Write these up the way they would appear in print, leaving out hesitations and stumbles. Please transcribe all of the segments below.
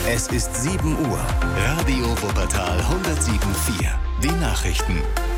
Es ist 7 Uhr. Radio Wuppertal 107.4. Die Nachrichten.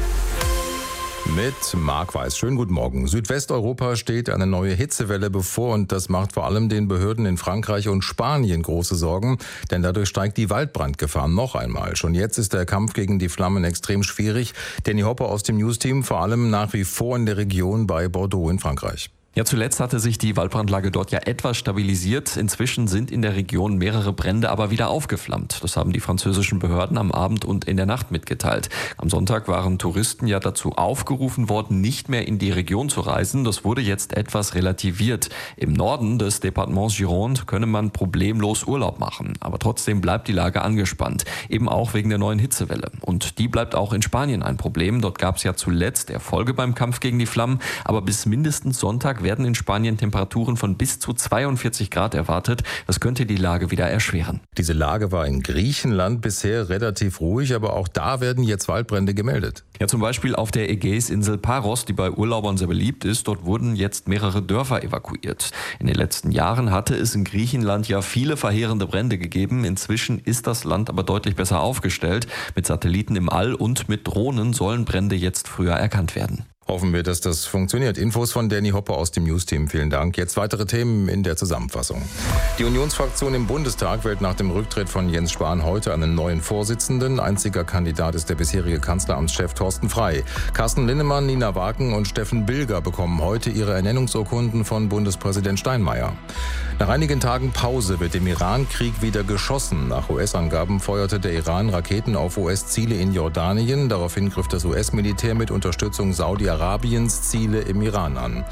Mit Marc Weiß. Schönen guten Morgen. Südwesteuropa steht eine neue Hitzewelle bevor und das macht vor allem den Behörden in Frankreich und Spanien große Sorgen, denn dadurch steigt die Waldbrandgefahr noch einmal. Schon jetzt ist der Kampf gegen die Flammen extrem schwierig. Danny Hopper aus dem Newsteam, vor allem nach wie vor in der Region bei Bordeaux in Frankreich. Ja, zuletzt hatte sich die Waldbrandlage dort ja etwas stabilisiert. Inzwischen sind in der Region mehrere Brände aber wieder aufgeflammt. Das haben die französischen Behörden am Abend und in der Nacht mitgeteilt. Am Sonntag waren Touristen ja dazu aufgerufen worden, nicht mehr in die Region zu reisen. Das wurde jetzt etwas relativiert. Im Norden des Departements Gironde könne man problemlos Urlaub machen. Aber trotzdem bleibt die Lage angespannt. Eben auch wegen der neuen Hitzewelle. Und die bleibt auch in Spanien ein Problem. Dort gab es ja zuletzt Erfolge beim Kampf gegen die Flammen. Aber bis mindestens Sonntag werden in Spanien Temperaturen von bis zu 42 Grad erwartet. Das könnte die Lage wieder erschweren. Diese Lage war in Griechenland bisher relativ ruhig, aber auch da werden jetzt Waldbrände gemeldet. Ja, zum Beispiel auf der Ägäisinsel Paros, die bei Urlaubern sehr beliebt ist. Dort wurden jetzt mehrere Dörfer evakuiert. In den letzten Jahren hatte es in Griechenland ja viele verheerende Brände gegeben. Inzwischen ist das Land aber deutlich besser aufgestellt. Mit Satelliten im All und mit Drohnen sollen Brände jetzt früher erkannt werden. Hoffen wir, dass das funktioniert. Infos von Danny Hopper aus dem Newsteam. Vielen Dank. Jetzt weitere Themen in der Zusammenfassung. Die Unionsfraktion im Bundestag wählt nach dem Rücktritt von Jens Spahn heute einen neuen Vorsitzenden. Einziger Kandidat ist der bisherige Kanzleramtschef Thorsten Frey. Carsten Linnemann, Nina Wagen und Steffen Bilger bekommen heute ihre Ernennungsurkunden von Bundespräsident Steinmeier. Nach einigen Tagen Pause wird im Iran-Krieg wieder geschossen. Nach US-Angaben feuerte der Iran Raketen auf US-Ziele in Jordanien. Daraufhin griff das US-Militär mit Unterstützung Saudi-Arabiens Ziele im Iran an.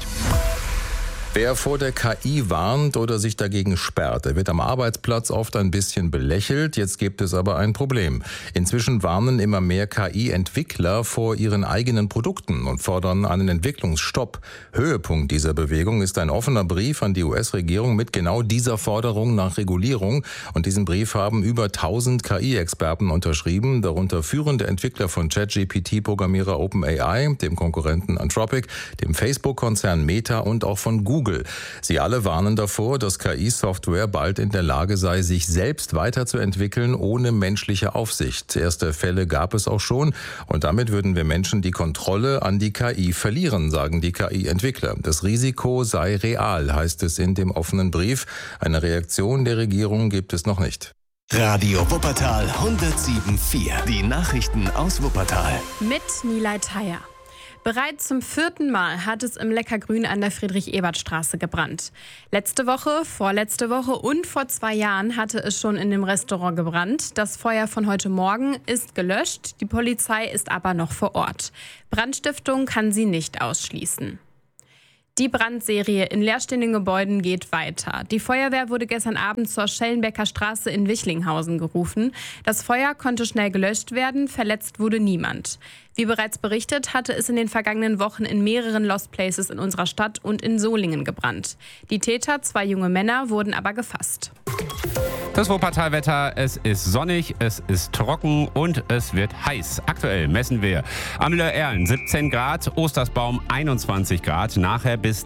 Wer vor der KI warnt oder sich dagegen sperrt, der wird am Arbeitsplatz oft ein bisschen belächelt. Jetzt gibt es aber ein Problem. Inzwischen warnen immer mehr KI-Entwickler vor ihren eigenen Produkten und fordern einen Entwicklungsstopp. Höhepunkt dieser Bewegung ist ein offener Brief an die US-Regierung mit genau dieser Forderung nach Regulierung. Und diesen Brief haben über 1000 KI-Experten unterschrieben, darunter führende Entwickler von ChatGPT-Programmierer OpenAI, dem Konkurrenten Anthropic, dem Facebook-Konzern Meta und auch von Google. Sie alle warnen davor, dass KI-Software bald in der Lage sei, sich selbst weiterzuentwickeln, ohne menschliche Aufsicht. Erste Fälle gab es auch schon und damit würden wir Menschen die Kontrolle an die KI verlieren, sagen die KI-Entwickler. Das Risiko sei real, heißt es in dem offenen Brief. Eine Reaktion der Regierung gibt es noch nicht. Radio Wuppertal 107.4. Die Nachrichten aus Wuppertal. Mit Nilay Thayer. Bereits zum 4. Mal hat es im Leckergrün an der Friedrich-Ebert-Straße gebrannt. Letzte Woche, vorletzte Woche und vor 2 Jahren hatte es schon in dem Restaurant gebrannt. Das Feuer von heute Morgen ist gelöscht, die Polizei ist aber noch vor Ort. Brandstiftung kann sie nicht ausschließen. Die Brandserie in leerstehenden Gebäuden geht weiter. Die Feuerwehr wurde gestern Abend zur Schellenbecker Straße in Wichlinghausen gerufen. Das Feuer konnte schnell gelöscht werden, verletzt wurde niemand. Wie bereits berichtet, hatte es in den vergangenen Wochen in mehreren Lost Places in unserer Stadt und in Solingen gebrannt. Die Täter, 2 junge Männer, wurden aber gefasst. Das Wuppertal-Wetter, es ist sonnig, es ist trocken und es wird heiß. Aktuell messen wir am Löhr-Erlen 17 Grad, Ostersbaum 21 Grad, nachher bis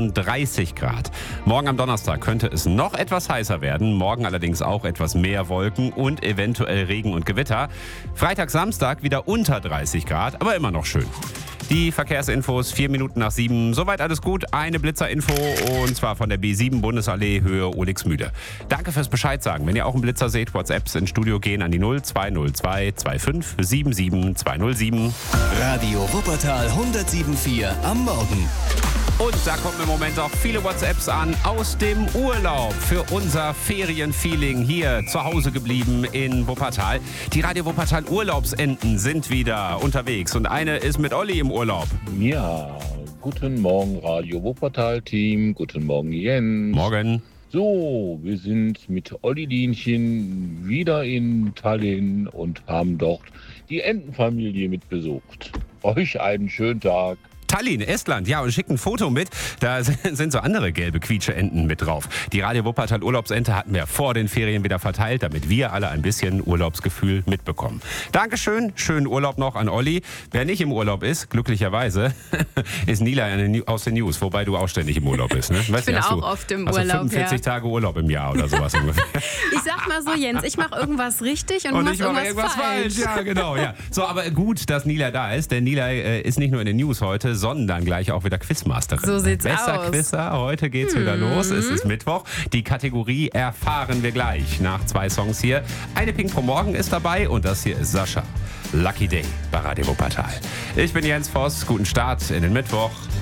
33 Grad. Morgen am Donnerstag könnte es noch etwas heißer werden, morgen allerdings auch etwas mehr Wolken und eventuell Regen und Gewitter. Freitag, Samstag wieder unter 30 Grad, aber immer noch schön. Die Verkehrsinfos 4 Minuten nach 7. Soweit alles gut. Eine Blitzer-Info und zwar von der B7 Bundesallee Höhe Olixmühle. Danke fürs Bescheid sagen. Wenn ihr auch einen Blitzer seht, WhatsApps ins Studio gehen an die 0202 25 77 207. Radio Wuppertal 107.4 am Morgen. Und da kommen im Moment auch viele WhatsApps an aus dem Urlaub für unser Ferienfeeling hier zu Hause geblieben in Wuppertal. Die Radio Wuppertal Urlaubsenten sind wieder unterwegs und eine ist mit Olli im Urlaub. Ja, guten Morgen Radio Wuppertal Team, guten Morgen Jens. Morgen. So, wir sind mit Olli Dienchen wieder in Tallinn und haben dort die Entenfamilie mit besucht. Euch einen schönen Tag. Tallinn, Estland, ja, und schickt ein Foto mit. Da sind so andere gelbe Quietscheenten mit drauf. Die Radio Wuppertal Urlaubsente hatten wir vor den Ferien wieder verteilt, damit wir alle ein bisschen Urlaubsgefühl mitbekommen. Dankeschön, schönen Urlaub noch an Olli. Wer nicht im Urlaub ist, glücklicherweise, ist Nila aus den News, wobei du auch ständig im Urlaub bist. Ne? Ich bin auch oft im Urlaub. 45 Tage Urlaub im Jahr oder sowas ungefähr. Ich sag mal so, Jens, ich mache irgendwas richtig und du machst irgendwas falsch. Ja, genau. Ja. So, aber gut, dass Nila da ist, denn Nila ist nicht nur in den News heute, sondern gleich auch wieder Quizmasterin. So sieht's Besser aus. Quizzer, heute geht's wieder los. Es ist Mittwoch. Die Kategorie erfahren wir gleich nach 2 Songs hier. Eine Pink vom Morgen ist dabei und das hier ist Sascha. Lucky Day bei Radio Wuppertal. Ich bin Jens Voss. Guten Start in den Mittwoch.